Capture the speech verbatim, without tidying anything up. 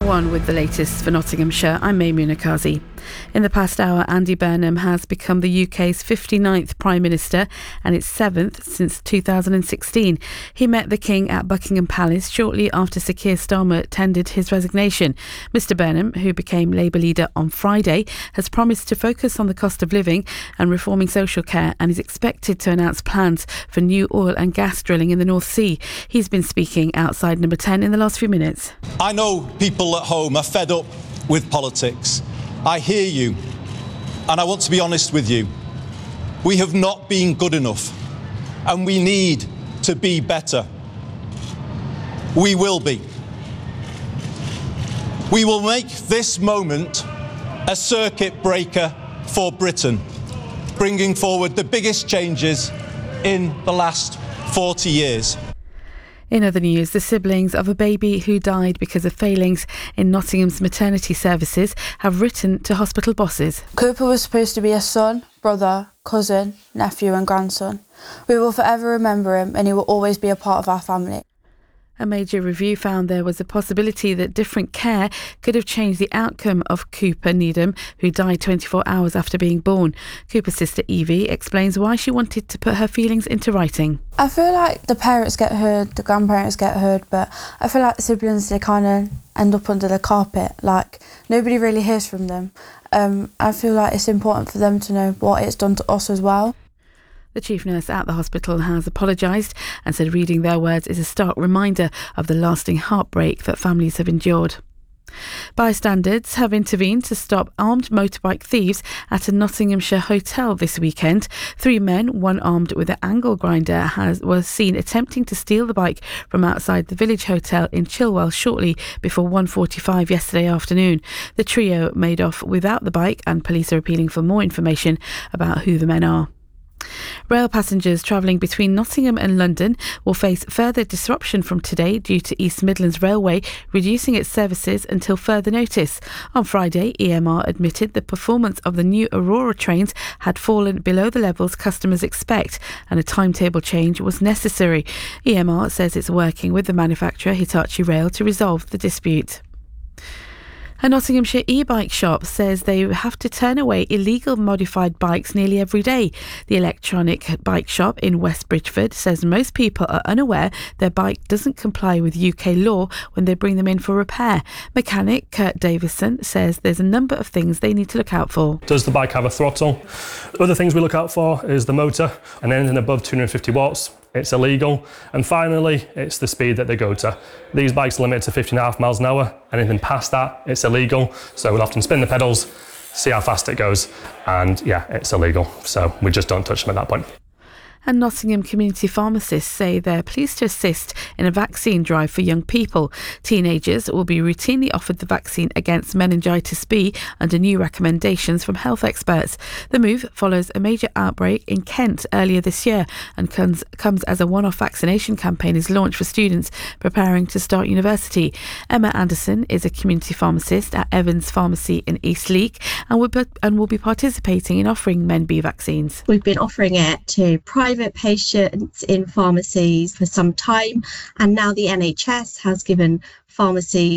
one with the latest for Nottinghamshire. I'm Maimuna Kazi. In the past hour, Andy Burnham has become the U K's fifty-ninth Prime Minister and its seventh since two thousand sixteen. He met the King at Buckingham Palace shortly after Sir Keir Starmer tendered his resignation. Mr Burnham, who became Labour leader on Friday, has promised to focus on the cost of living and reforming social care and is expected to announce plans for new oil and gas drilling in the North Sea. He's been speaking outside Number ten in the last few minutes. I know people at home are fed up with politics. I hear you, and I want to be honest with you. We have not been good enough, and we need to be better. We will be. We will make this moment a circuit breaker for Britain, bringing forward the biggest changes in the last forty years. In other news, the siblings of a baby who died because of failings in Nottingham's maternity services have written to hospital bosses. Cooper was supposed to be a son, brother, cousin, nephew and grandson. We will forever remember him and he will always be a part of our family. A major review found there was a possibility that different care could have changed the outcome of Cooper Needham, who died twenty-four hours after being born. Cooper's sister Evie explains why she wanted to put her feelings into writing. I feel like the parents get heard, the grandparents get heard, but I feel like the siblings, they kind of end up under the carpet. Like, nobody really hears from them. Um, I feel like it's important for them to know what it's done to us as well. The chief nurse at the hospital has apologised and said reading their words is a stark reminder of the lasting heartbreak that families have endured. Bystanders have intervened to stop armed motorbike thieves at a Nottinghamshire hotel this weekend. Three men, one armed with an angle grinder, has, was seen attempting to steal the bike from outside the Village Hotel in Chilwell shortly before one forty-five yesterday afternoon. The trio made off without the bike and police are appealing for more information about who the men are. Rail passengers travelling between Nottingham and London will face further disruption from today due to East Midlands Railway reducing its services until further notice. On Friday, E M R admitted the performance of the new Aurora trains had fallen below the levels customers expect and a timetable change was necessary. E M R says it's working with the manufacturer Hitachi Rail to resolve the dispute. A Nottinghamshire e-bike shop says they have to turn away illegal modified bikes nearly every day. The electronic bike shop in West Bridgford says most people are unaware their bike doesn't comply with U K law when they bring them in for repair. Mechanic Kurt Davison says there's a number of things they need to look out for. Does the bike have a throttle? Other things we look out for is the motor, and anything above two hundred fifty watts. It's illegal. And finally, it's the speed that they go to. These bikes are limited to fifteen and a half miles an hour. Anything past that, it's illegal. So we'll often spin the pedals, see how fast it goes, and yeah, it's illegal. So we just don't touch them at that point. And Nottingham community pharmacists say they're pleased to assist in a vaccine drive for young people. Teenagers will be routinely offered the vaccine against meningitis B under new recommendations from health experts. The move follows a major outbreak in Kent earlier this year and comes, comes as a one-off vaccination campaign is launched for students preparing to start university. Emma Anderson is a community pharmacist at Evans Pharmacy in Eastleigh and will, and will be participating in offering Men B vaccines. We've been offering it to private patients in pharmacies for some time, and now the N H S has given pharmacies